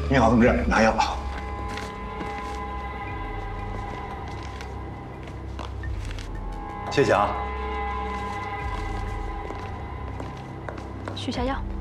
你好，同志，拿药。 谢谢啊。 续下药。